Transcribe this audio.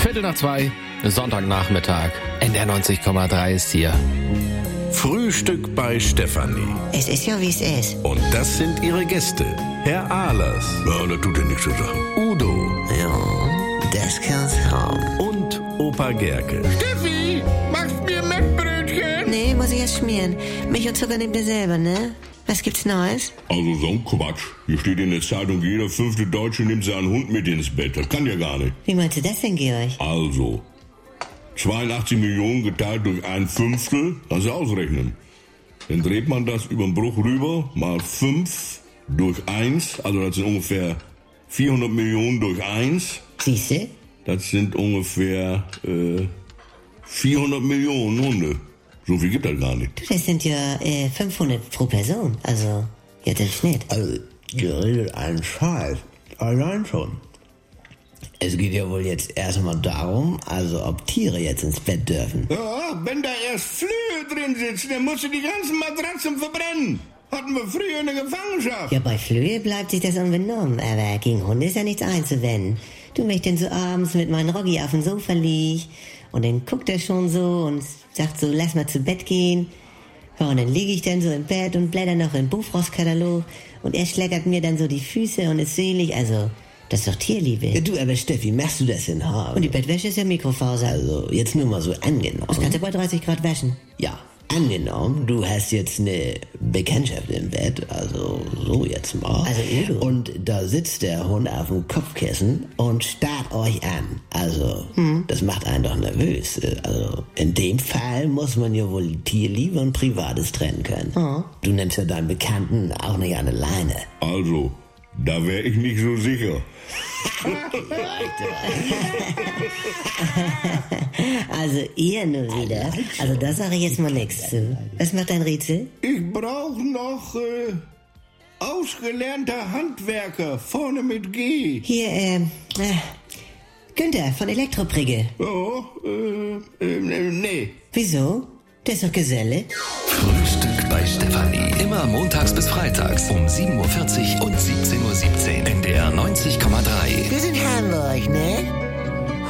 2:15, Sonntagnachmittag. NDR 90,3 ist hier. Frühstück bei Stefanie. Es ist ja, wie es ist. Und das sind ihre Gäste. Herr Ahlers. Ja, das tut ja nichts zur Sache. Udo. Ja, das kann's haben. Und Opa Gerke. Steffi, machst mir Mettbrötchen? Nee, muss ich erst schmieren. Milch und Zucker nehmt ihr selber, ne? Was gibt's Neues? Also so ein Quatsch. Hier steht in der Zeitung, jeder 5. Deutsche nimmt seinen Hund mit ins Bett. Das kann ja gar nicht. Wie meinst du das denn, Georg? Also, 82 Millionen geteilt durch 1/5, kannst du ausrechnen. Dann dreht man das über den Bruch rüber, mal 5 durch 1, also das sind ungefähr 400 Millionen durch 1. Siehste? Das sind ungefähr 400 Millionen Hunde. So viel gibt das gar nicht. Du, das sind ja 500 pro Person. Also, ja, das ist nett. Also, ihr redet einen Scheiß. Allein schon. Es geht ja wohl jetzt erstmal darum, also ob Tiere jetzt ins Bett dürfen. Ja, wenn da erst Flöhe drin sitzen, dann musst du die ganzen Matratzen verbrennen. Hatten wir früher in der Gefangenschaft. Ja, bei Flöhe bleibt sich das unbenommen, aber gegen Hunde ist ja nichts einzuwenden. Du, wenn ich denn so abends mit meinem Roggi auf dem Sofa lieg und dann guckt er schon so und sagt so, lass mal zu Bett gehen. Ja, und dann liege ich dann so im Bett und blätter noch im Buchfrostkatalog und er schlägert mir dann so die Füße und ist selig, also das ist doch Tierliebe. Ja, du, aber Steffi, machst du das denn hart? Und die Bettwäsche ist ja Mikrofaser. Also, jetzt nur mal so angenommen. Das kannst du bei 30 Grad waschen. Ja, angenommen, du hast jetzt eine Bekanntschaft im Bett, also so jetzt mal. Also Udo. Und da sitzt der Hund auf dem Kopfkissen und starrt euch an. Also, das macht einen doch nervös. Also, in dem Fall muss man ja wohl Tierliebe und Privates trennen können. Du nennst ja deinen Bekannten auch nicht an der Leine. Also, da wäre ich nicht so sicher. Also ihr nur wieder. Also da sage ich jetzt mal nichts zu. Was macht dein Rätsel? Ich brauche noch ausgelernter Handwerker, vorne mit G. Hier, Günther von Elektroprigge. Ja, nee. Wieso? Der ist doch Geselle. Frühstück bei Stefanie. Immer montags bis freitags um 7:40 Uhr und 17:17 Uhr. NDR 90,3. Wir sind Hamburg, ne?